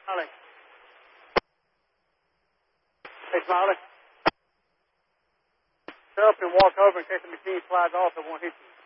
Smiley. Hey, Smiley. Step up and walk over in case the machine slides off. It won't hit you.